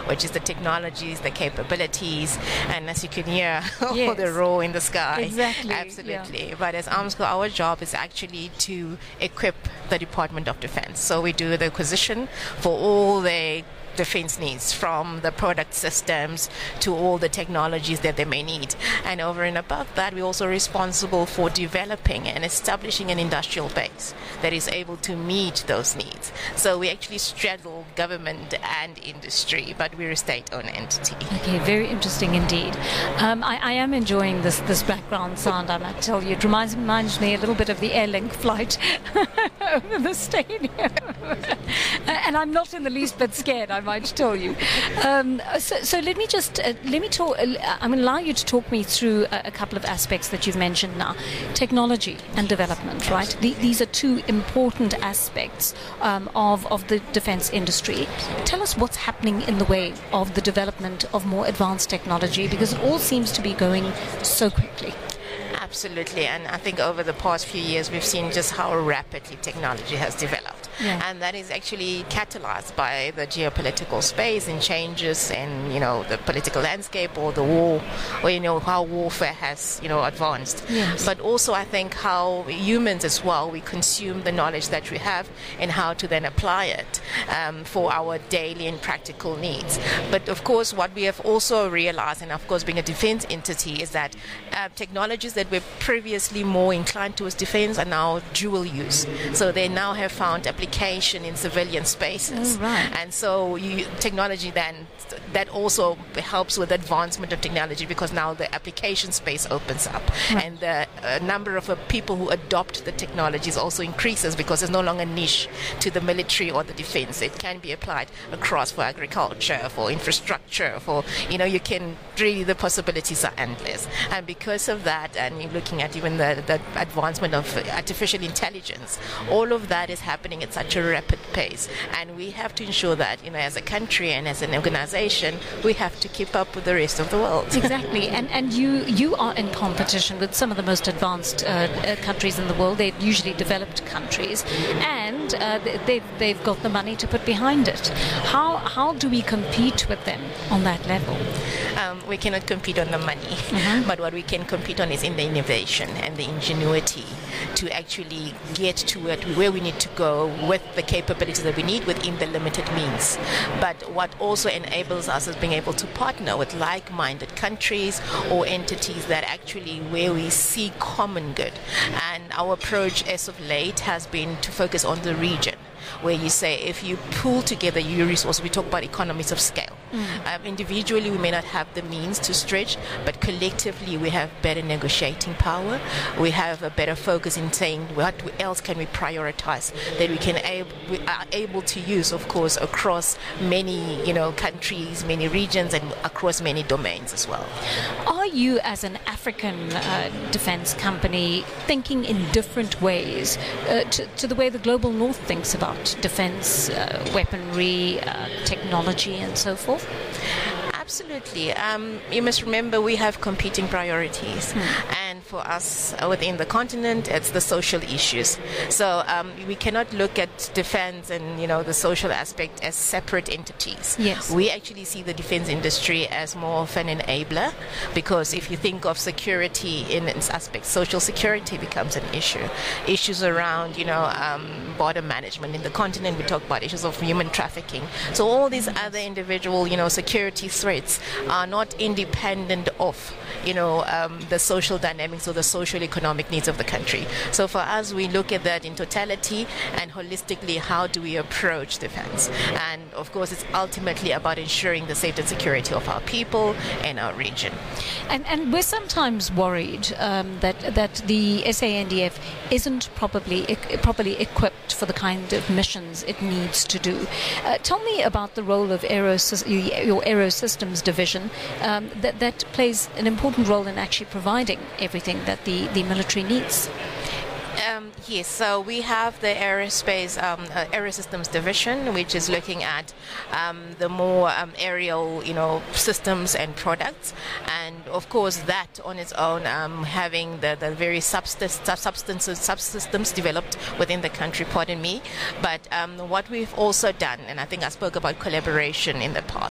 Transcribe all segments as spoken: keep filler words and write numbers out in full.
which is the technologies, the capabilities, and as you can hear, Yes. the roar in the sky. Exactly, Absolutely. Yeah. But as Armsco, our job is actually to equip the Department of Defense. So we do the acquisition for all the defense needs, from the product systems to all the technologies that they may need. And over and above that, we're also responsible for developing and establishing an industrial base that is able to meet those needs. So we actually straddle government and industry, but we're a state-owned entity. Okay, very interesting indeed. Um, I, I am enjoying this this background sound, I might tell you. It reminds, reminds me a little bit of the Airlink flight over the stadium. And I'm not in the least bit scared, I might tell you. Um, so, so let me just, uh, let me talk, uh, I'm going to allow you to talk me through a, a couple of aspects that you've mentioned now. Technology and development, right? The, these are two important aspects um, of, of the defense industry. Tell us what's happening in the way of the development of more advanced technology, because it all seems to be going so quickly. Absolutely, and I think over the past few years we've seen just how rapidly technology has developed. Yeah. And that is actually catalyzed by the geopolitical space and changes in, you know, the political landscape, or the war, or, you know, how warfare has, you know, advanced. Yes. But also I think how humans as well, we consume the knowledge that we have and how to then apply it um, for our daily and practical needs. But of course what we have also realized, and of course being a defense entity, is that uh, technologies that were previously more inclined towards defense are now dual use. So they now have found application in civilian spaces. Oh, right. And so you, technology then, that also helps with advancement of technology, because now the application space opens up. Right. And the uh, number of uh, people who adopt the technologies also increases, because there's no longer niche to the military or the defense. It can be applied across for agriculture, for infrastructure, for, you know, you can really, the possibilities are endless. And because of that, and you're looking at even the, the advancement of artificial intelligence, all of that is happening at such a rapid pace. And we have to ensure that, you know, as a country and as an organization, we have to keep up with the rest of the world. Exactly, and and you you are in competition with some of the most advanced uh, uh, countries in the world. They're usually developed countries, and uh, they've they've got the money to put behind it. How how do we compete with them on that level? Um, we cannot compete on the money, mm-hmm. but what we can compete on is in the innovation and the ingenuity to actually get to it where we need to go with the capabilities that we need within the limited means. But what also enables us is being able to partner with like-minded countries or entities that actually where we see common good. And our approach as of late has been to focus on the region, where you say if you pool together your resources, we talk about economies of scale. Mm. Um, individually we may not have the means to stretch, but collectively we have better negotiating power. We have a better focus in saying what else can we prioritize that we can ab- we are able to use, of course, across many, you know, countries, many regions, and across many domains as well. Are you, as an African uh, defense company, thinking in different ways uh, to, to the way the global north thinks about defense, uh, weaponry, uh, technology, and so forth? Absolutely. Um, you must remember we have competing priorities. Hmm. And for us uh, within the continent, it's the social issues. So um, we cannot look at defense and, you know, the social aspect as separate entities. Yes. We actually see the defense industry as more of an enabler, because if you think of security in its aspect, social security becomes an issue. Issues around, you know, um, border management in the continent, we talk about issues of human trafficking. So all these other individual, you know, security threats are not independent of, you know, um, the social dynamics or the social economic needs of the country. So for us, we look at that in totality and holistically, how do we approach defense? And of course, it's ultimately about ensuring the safety and security of our people and our region. And, and we're sometimes worried um, that that the S A N D F isn't probably e- properly equipped for the kind of missions it needs to do. Uh, tell me about the role of Aerosys- your Aerosystems division um, that, that plays an important role in actually providing everything that the, the military needs. Um, yes, so we have the aerospace um, uh, aerosystems division, which is looking at um, the more um, aerial, you know, systems and products, and of course that on its own, um, having the, the very substance, substances, subsystems developed within the country. Pardon me, but um, what we've also done, and I think I spoke about collaboration in the past.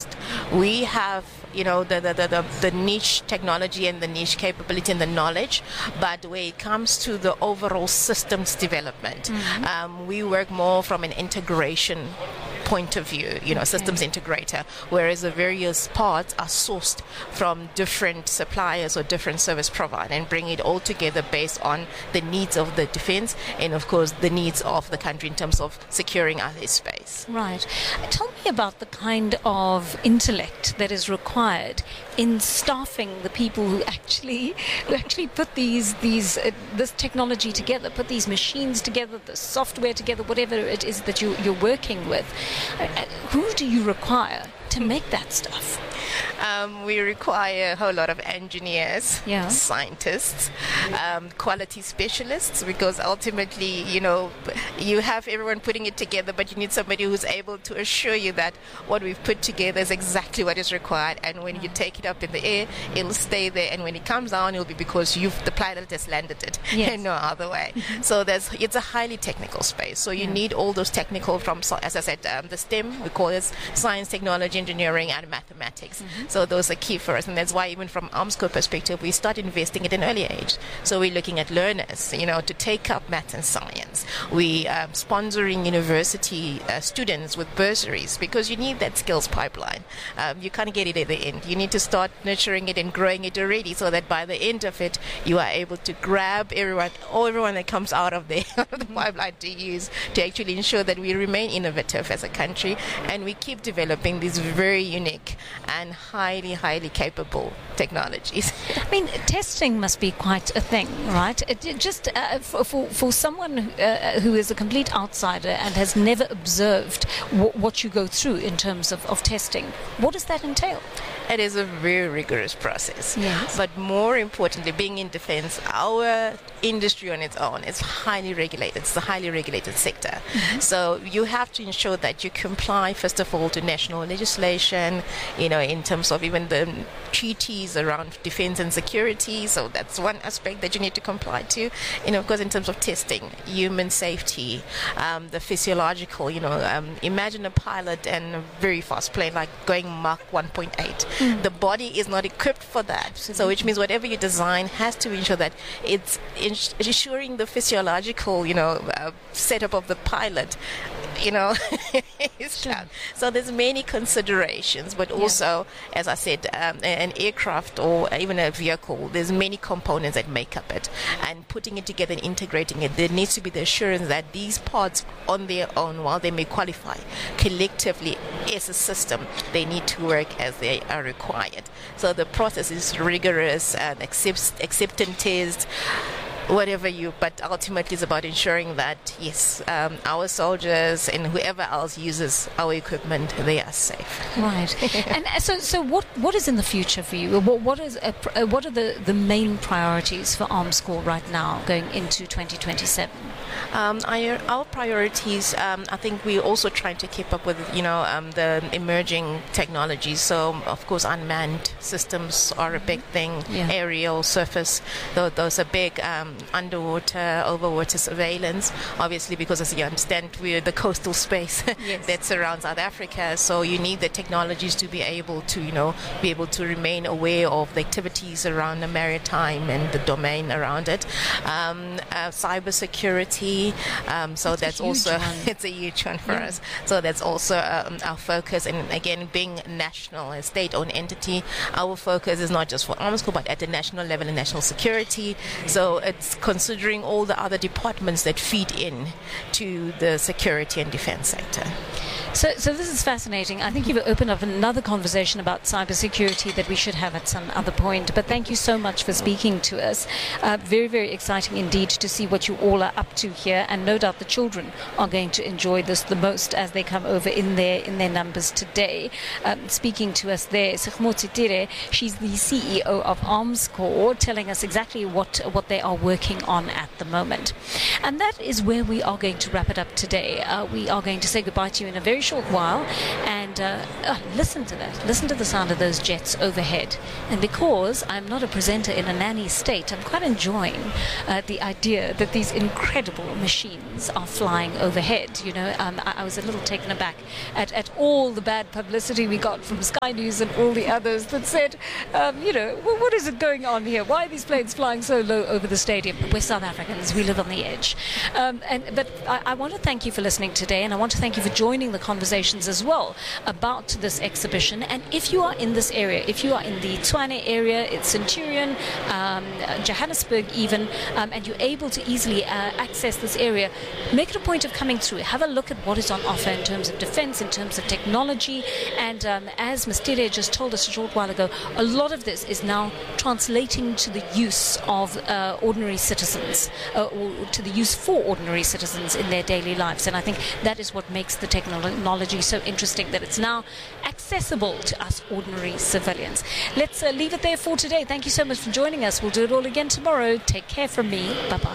We have, you know, the, the, the, the, the niche technology and the niche capability and the knowledge, but when it comes to the overall systems development, mm-hmm. um, we work more from an integration point of view, you know, okay. systems integrator, whereas the various parts are sourced from different suppliers or different service providers and bring it all together based on the needs of the defense and, of course, the needs of the country in terms of securing our airspace. Right. Tell me about the kind of intellect that is required in staffing the people who actually who actually put these these uh, this technology together, put these machines together, the software together, whatever it is that you, you're working with. Uh, who do you require to make that stuff? Um, we require a whole lot of engineers, yeah. scientists, um, quality specialists, because ultimately, you know, you have everyone putting it together, but you need somebody who's able to assure you that what we've put together is exactly what is required. And when you take it up in the air, it'll stay there. And when it comes down, it'll be because you've the pilot has landed it, yes. and no other way. So there's it's a highly technical space. So you yeah. need all those technical from, as I said, um, the STEM, we call it science, technology, engineering, and mathematics. Mm-hmm. So those are key for us, and that's why even from Armscor perspective, we start investing at an early age. So we're looking at learners, you know, to take up math and science. We are um, sponsoring university uh, students with bursaries because you need that skills pipeline. Um, you can't get it at the end. You need to start nurturing it and growing it already, so that by the end of it, you are able to grab everyone, all everyone that comes out of the, the pipeline to use to actually ensure that we remain innovative as a country and we keep developing these very unique and highly, highly capable technologies. I mean, testing must be quite a thing, right? It, it just uh, for, for for someone uh, who is a complete outsider and has never observed w- what you go through in terms of, of testing, what does that entail? It is a very rigorous process. Yes. But more importantly, being in defense, our industry on its own is highly regulated. It's a highly regulated sector. Mm-hmm. So you have to ensure that you comply, first of all, to national legislation, you know, in terms of even the treaties around defense and security. So that's one aspect that you need to comply to. And of course, in terms of testing, human safety, um, the physiological, you know, um, imagine a pilot and a very fast plane, like going Mach one point eight. Mm. The body is not equipped for that. Absolutely. So which means whatever you design has to ensure that it's ins- ensuring the physiological, you know, uh, setup of the pilot, you know, is sure. So there's many considerations, but also, yeah. as I said, um, an aircraft or even a vehicle, there's many components that make up it, and putting it together and integrating it, there needs to be the assurance that these parts on their own, while they may qualify, collectively as a system, they need to work as they are required. So the process is rigorous and accept, acceptance test, whatever you, but ultimately it's about ensuring that, yes, um, our soldiers and whoever else uses our equipment, they are safe. Right. And so, so what, what is in the future for you? What, what is a, uh, what are the, the main priorities for Armscor right now going into twenty twenty-seven? Um, our, our priorities, um, I think we're also trying to keep up with, you know, um, the emerging technologies. So, of course, unmanned systems are a big thing. Yeah. Aerial, surface, those, those are big. Um, underwater, overwater surveillance. Obviously, because as you understand, we're the coastal space yes. that surrounds South Africa. So you need the technologies to be able to, you know, be able to remain aware of the activities around the maritime and the domain around it. Um, uh, cyber security. Um, so that's, that's also one. It's a huge one for yeah. us. So that's also um, our focus. And again, being national, a state-owned entity, our focus is not just for Armscor, but at the national level and national security. So it's considering all the other departments that feed in to the security and defense sector. So, so this is fascinating. I think you've opened up another conversation about cybersecurity that we should have at some other point. But thank you so much for speaking to us. Uh, very, very exciting indeed to see what you all are up to here, and no doubt the children are going to enjoy this the most as they come over in their in their numbers today. Um, speaking to us there, Segmotsi Tire, she's the C E O of Armscor, telling us exactly what what they are working on at the moment. And that is where we are going to wrap it up today. Uh, we are going to say goodbye to you in a very short while, and And uh, oh, listen to that. Listen to the sound of those jets overhead. And because I'm not a presenter in a nanny state, I'm quite enjoying uh, the idea that these incredible machines are flying overhead. You know, um, I, I was a little taken aback at, at all the bad publicity we got from Sky News and all the others that said, um, you know, well, what is it going on here? Why are these planes flying so low over the stadium? We're South Africans. We live on the edge. Um, and But I, I want to thank you for listening today, and I want to thank you for joining the conversations as well about this exhibition. And if you are in this area, if you are in the Tshwane area, it's Centurion, um, Johannesburg even, um, and you're able to easily uh, access this area, make it a point of coming through. Have a look at what is on offer in terms of defense, in terms of technology. And um, as Mstile just told us a short while ago, a lot of this is now translating to the use of uh, ordinary citizens, uh, or to the use for ordinary citizens in their daily lives. And I think that is what makes the technology so interesting, that it's now accessible to us ordinary civilians. Let's uh, leave it there for today. Thank you so much for joining us. We'll do it all again tomorrow. Take care from me. Bye-bye.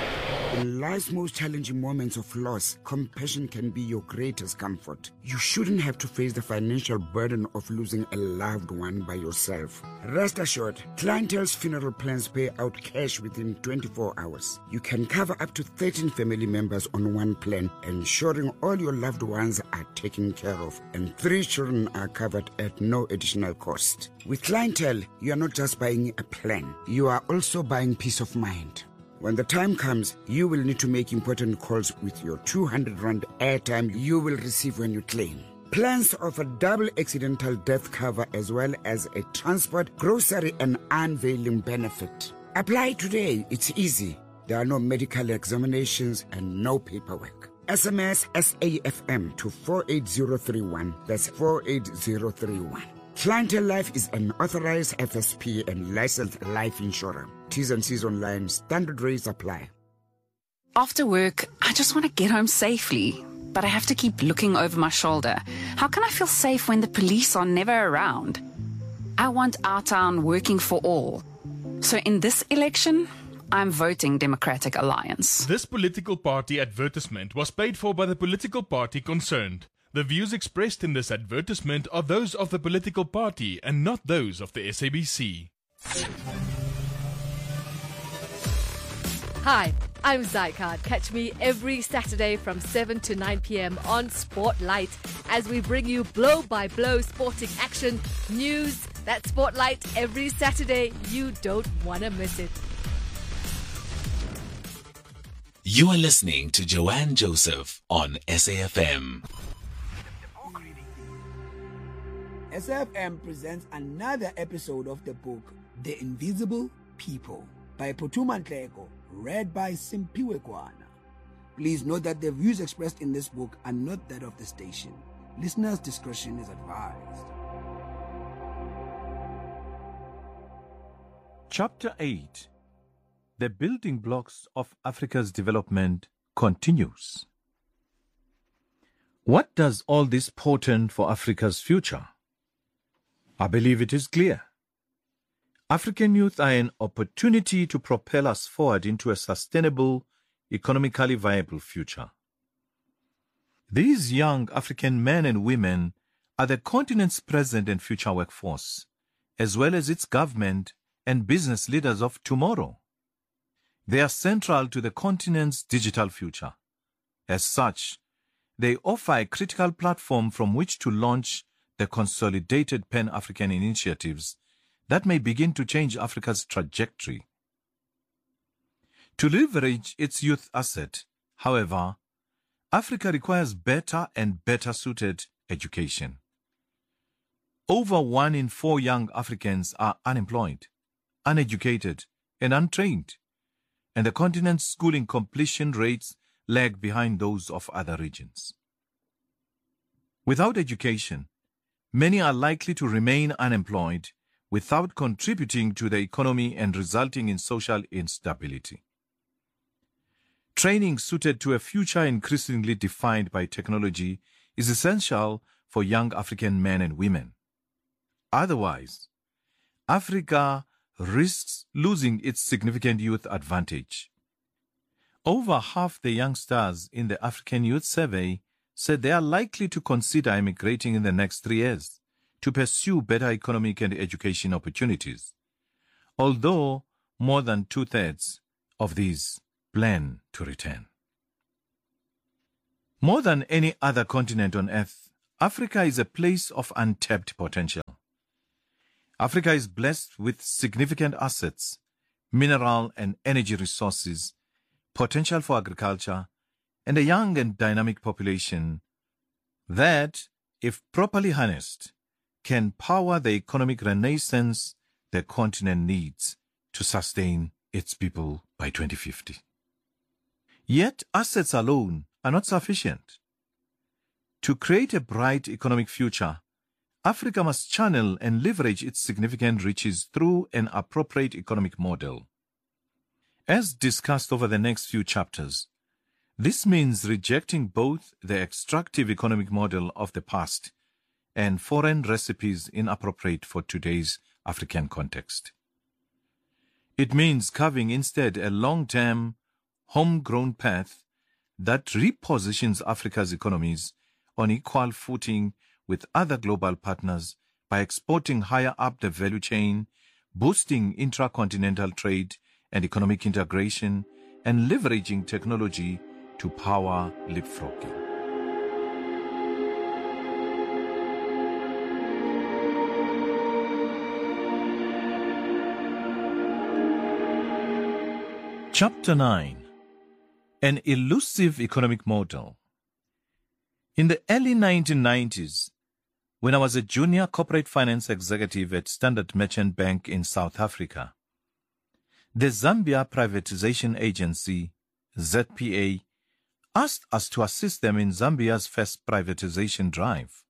In life's most challenging moments of loss, compassion can be your greatest comfort. You shouldn't have to face the financial burden of losing a loved one by yourself. Rest assured, Clientele's funeral plans pay out cash within twenty-four hours. You can cover up to thirteen family members on one plan, ensuring all your loved ones are taken care of, and three children are covered at no additional cost. With Clientele, you are not just buying a plan, you are also buying peace of mind. When the time comes, you will need to make important calls with your two hundred rand airtime you will receive when you claim. Plans offer double accidental death cover as well as a transport, grocery and unveiling benefit. Apply today. It's easy. There are no medical examinations and no paperwork. S M S S A F M to four eight zero three one. That's four eight zero three one. Clientele Life is an authorized F S P and licensed life insurer. T's and C's online. Standard rates apply. After work, I just want to get home safely, but I have to keep looking over my shoulder. How can I feel safe when the police are never around? I want our town working for all. So in this election, I'm voting Democratic Alliance. This political party advertisement was paid for by the political party concerned. The views expressed in this advertisement are those of the political party and not those of the S A B C. Hi, I'm Zycard. Catch me every Saturday from seven to nine p.m. on Spotlight as we bring you blow-by-blow sporting action, news. That Spotlight every Saturday. You don't want to miss it. You are listening to Joanne Joseph on S A F M. S A F M presents another episode of the book, The Invisible People, by Phuthuma Nhleko, read by Simpiwe Kwana. Please note that the views expressed in this book are not that of the station. Listeners' discretion is advised. Chapter eight. The Building Blocks of Africa's Development continues. What does all this portend for Africa's future? I believe it is clear. African youth are an opportunity to propel us forward into a sustainable, economically viable future. These young African men and women are the continent's present and future workforce, as well as its government and business leaders of tomorrow. They are central to the continent's digital future. As such, they offer a critical platform from which to launch the consolidated Pan-African initiatives that may begin to change Africa's trajectory. To leverage its youth asset, however, Africa requires better and better suited education. Over one in four young Africans are unemployed, uneducated, and untrained, and the continent's schooling completion rates lag behind those of other regions. Without education, many are likely to remain unemployed without contributing to the economy and resulting in social instability. Training suited to a future increasingly defined by technology is essential for young African men and women. Otherwise, Africa risks losing its significant youth advantage. Over half the youngsters in the African Youth Survey said they are likely to consider emigrating in the next three years to pursue better economic and education opportunities, although more than two-thirds of these plan to return. More than any other continent on earth, Africa is a place of untapped potential. Africa is blessed with significant assets, mineral and energy resources, potential for agriculture, and a young and dynamic population that, if properly harnessed, can power the economic renaissance the continent needs to sustain its people by twenty fifty. Yet assets alone are not sufficient. To create a bright economic future, Africa must channel and leverage its significant riches through an appropriate economic model. As discussed over the next few chapters, this means rejecting both the extractive economic model of the past and foreign recipes inappropriate for today's African context. It means carving instead a long-term, homegrown path that repositions Africa's economies on equal footing with other global partners by exporting higher up the value chain, boosting intracontinental trade and economic integration, and leveraging technology to power leapfrogging. Chapter nine. An Elusive Economic Model. In the early nineteen nineties, when I was a junior corporate finance executive at Standard Merchant Bank in South Africa, the Zambia Privatization Agency, Z P A, asked us to assist them in Zambia's first privatization drive.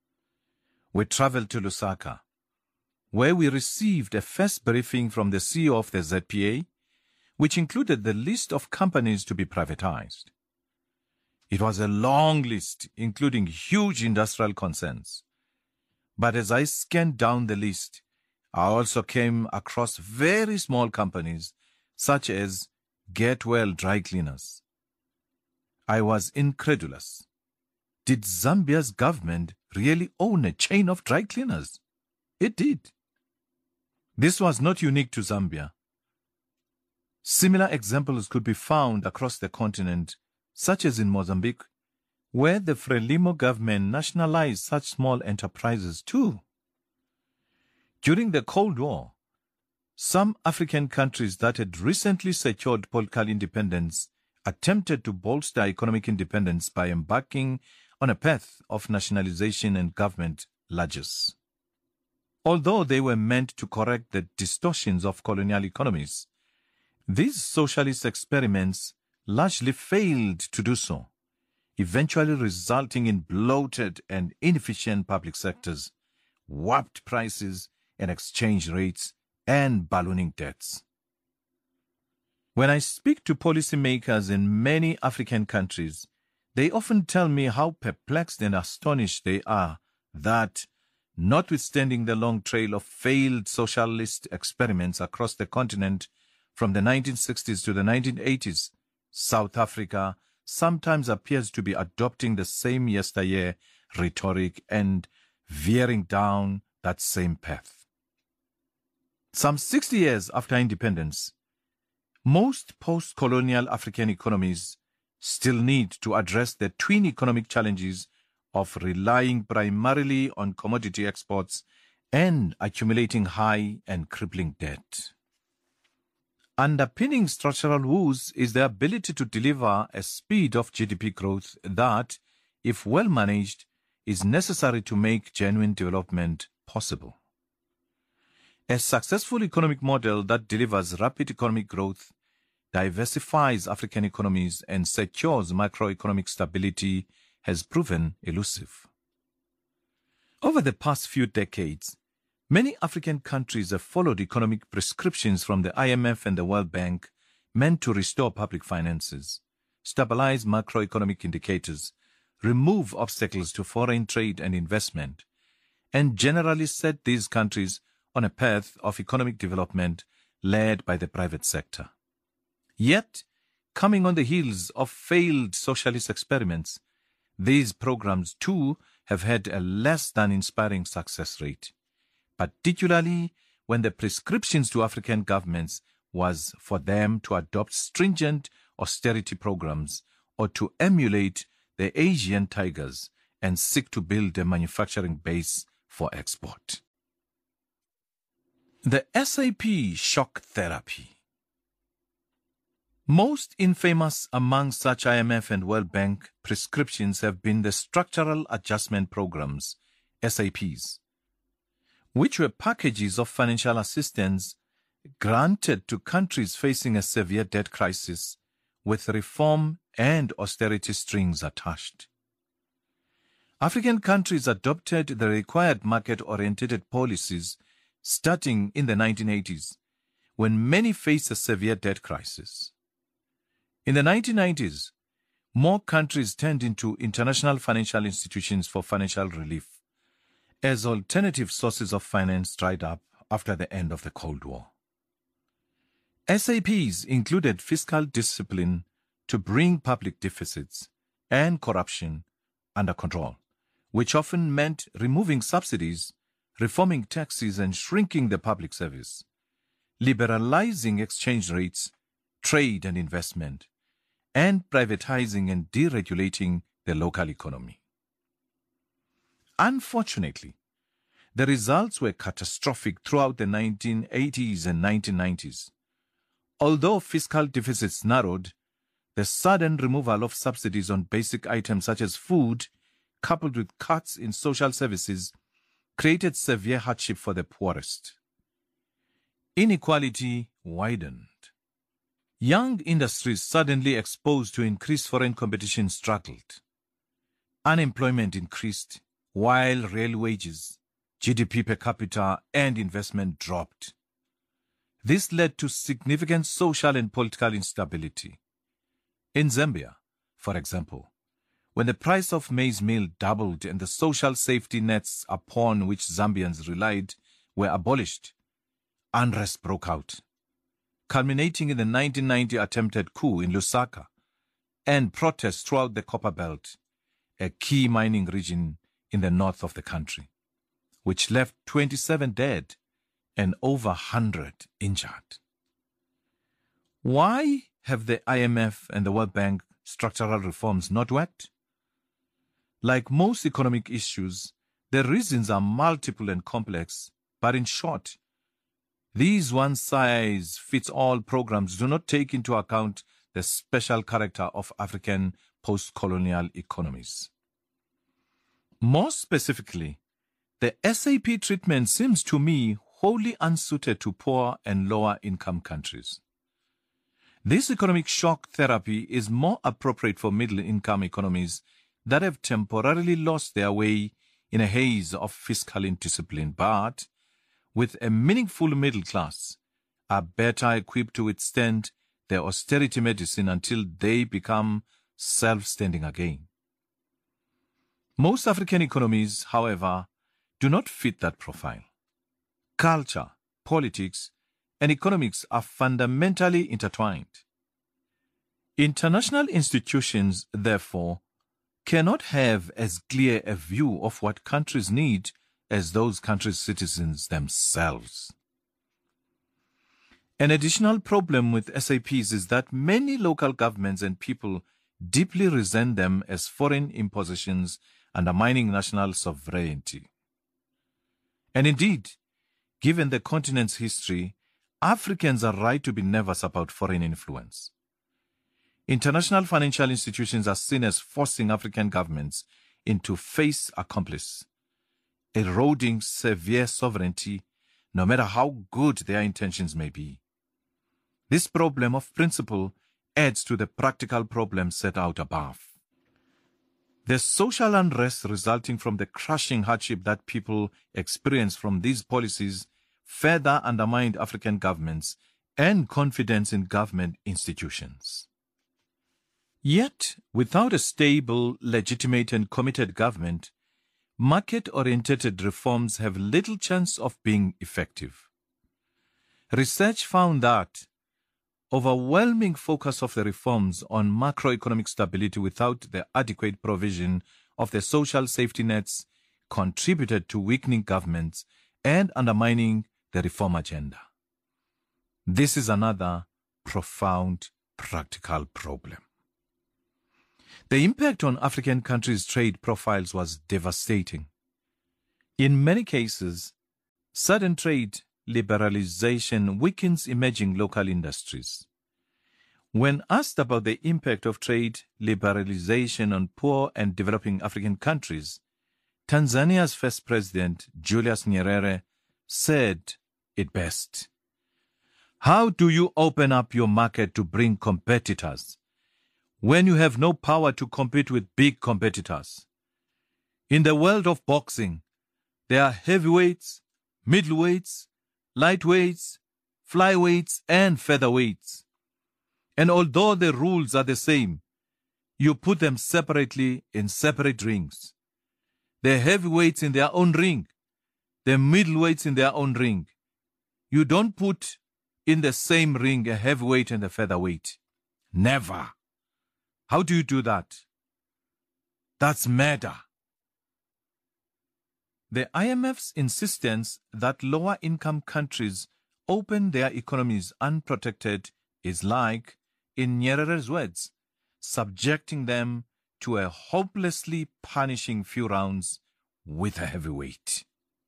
We traveled to Lusaka, where we received a first briefing from the C E O of the Z P A, which included the list of companies to be privatized. It was a long list, including huge industrial concerns. But as I scanned down the list, I also came across very small companies, such as Getwell Dry Cleaners. I was incredulous. Did Zambia's government really own a chain of dry cleaners? It did. This was not unique to Zambia. Similar examples could be found across the continent, such as in Mozambique, where the Frelimo government nationalized such small enterprises too. During the Cold War, some African countries that had recently secured political independence attempted to bolster economic independence by embarking on a path of nationalization and government largesse. Although they were meant to correct the distortions of colonial economies, these socialist experiments largely failed to do so, eventually resulting in bloated and inefficient public sectors, warped prices and exchange rates, and ballooning debts. When I speak to policymakers in many African countries, they often tell me how perplexed and astonished they are that, notwithstanding the long trail of failed socialist experiments across the continent from the nineteen sixties to the nineteen eighties, South Africa sometimes appears to be adopting the same yesteryear rhetoric and veering down that same path. Some sixty years after independence, most post-colonial African economies still need to address the twin economic challenges of relying primarily on commodity exports and accumulating high and crippling debt. Underpinning structural woes is the ability to deliver a speed of G D P growth that, if well managed, is necessary to make genuine development possible. A successful economic model that delivers rapid economic growth, diversifies African economies, and secures macroeconomic stability has proven elusive. Over the past few decades, many African countries have followed economic prescriptions from the I M F and the World Bank meant to restore public finances, stabilize macroeconomic indicators, remove obstacles to foreign trade and investment, and generally set these countries on a path of economic development led by the private sector. Yet, coming on the heels of failed socialist experiments, These programs, too, have had a less than inspiring success rate, particularly when the prescriptions to African governments was for them to adopt stringent austerity programs or to emulate the Asian tigers and seek to build a manufacturing base for export. The S A P shock therapy. Most infamous among such I M F and World Bank prescriptions have been the Structural Adjustment Programs, S A Ps, which were packages of financial assistance granted to countries facing a severe debt crisis with reform and austerity strings attached. African countries adopted the required market-oriented policies starting in the nineteen eighties, when many faced a severe debt crisis. In the nineteen nineties, more countries turned into international financial institutions for financial relief, as alternative sources of finance dried up after the end of the Cold War. S A Ps included fiscal discipline to bring public deficits and corruption under control, which often meant removing subsidies, reforming taxes and shrinking the public service, liberalizing exchange rates, trade and investment, and privatizing and deregulating the local economy. Unfortunately, the results were catastrophic throughout the nineteen eighties and nineteen nineties. Although fiscal deficits narrowed, the sudden removal of subsidies on basic items such as food, coupled with cuts in social services, created severe hardship for the poorest. Inequality widened. Young industries suddenly exposed to increased foreign competition struggled. Unemployment increased, while real wages, G D P per capita, and investment dropped. This led to significant social and political instability. In Zambia, for example, when the price of maize meal doubled and the social safety nets upon which Zambians relied were abolished, unrest broke out, culminating in the nineteen ninety attempted coup in Lusaka and protests throughout the Copper Belt, a key mining region in the north of the country, which left twenty-seven dead and over one hundred injured. Why have the I M F and the World Bank structural reforms not worked? Like most economic issues, the reasons are multiple and complex, but in short, these one-size-fits-all programs do not take into account the special character of African post-colonial economies. More specifically, the S A P treatment seems to me wholly unsuited to poor and lower-income countries. This economic shock therapy is more appropriate for middle-income economies that have temporarily lost their way in a haze of fiscal indiscipline, but with a meaningful middle class, are better equipped to withstand their austerity medicine until they become self-standing again. Most African economies, however, do not fit that profile. Culture, politics, and economics are fundamentally intertwined. International institutions, therefore, cannot have as clear a view of what countries need as those countries' citizens themselves. An additional problem with S A Ps is that many local governments and people deeply resent them as foreign impositions undermining national sovereignty. And indeed, given the continent's history, Africans are right to be nervous about foreign influence. International financial institutions are seen as forcing African governments into fait accompli, eroding severe sovereignty, no matter how good their intentions may be. This problem of principle adds to the practical problem set out above. The social unrest resulting from the crushing hardship that people experience from these policies further undermined African governments and confidence in government institutions. Yet, without a stable, legitimate and committed government, market-oriented reforms have little chance of being effective. Research found that overwhelming focus of the reforms on macroeconomic stability without the adequate provision of the social safety nets contributed to weakening governments and undermining the reform agenda. This is another profound practical problem. The impact on African countries' trade profiles was devastating. In many cases, sudden trade liberalization weakens emerging local industries. When asked about the impact of trade liberalization on poor and developing African countries, Tanzania's first president, Julius Nyerere, said it best. How do you open up your market to bring competitors when you have no power to compete with big competitors? In the world of boxing, there are heavyweights, middleweights, lightweights, flyweights, and featherweights. And although the rules are the same, you put them separately in separate rings. The heavyweights in their own ring, the middleweights in their own ring. You don't put in the same ring a heavyweight and a featherweight. Never. How do you do that? That's murder. The I M F's insistence that lower-income countries open their economies unprotected is like, in Nyerere's words, subjecting them to a hopelessly punishing few rounds with a heavyweight.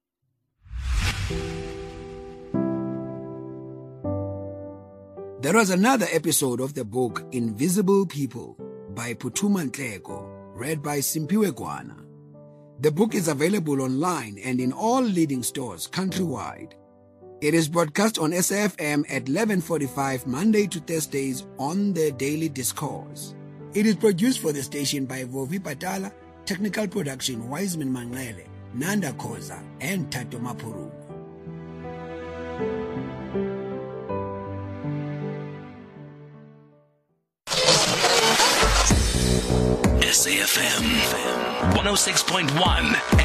There was another episode of the book Invisible People by Phuthuma Nhleko, read by Simpiwe Gwana. The book is available online and in all leading stores countrywide. It is broadcast on S A F M at eleven forty-five Monday to Thursdays on the Daily Discourse. It is produced for the station by Vovi Patala, technical production Wiseman Manglele, Nanda Koza, and Tato Mapuru. S A F M one oh six point one